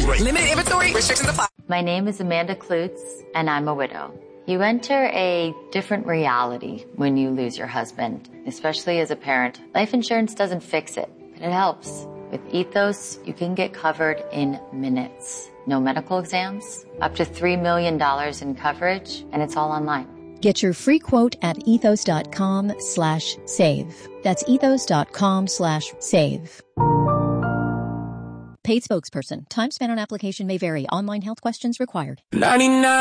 great. Limited inventory. Restrictions apply. My name is Amanda Klutz, and I'm a widow. You enter a different reality when you lose your husband, especially as a parent. Life insurance doesn't fix it, but it helps. With Ethos, you can get covered in minutes. No medical exams, up to $3 million in coverage, and it's all online. Get your free quote at ethos.com/save. That's ethos.com/save. Paid spokesperson. Time spent on application may vary. Online health questions required. 99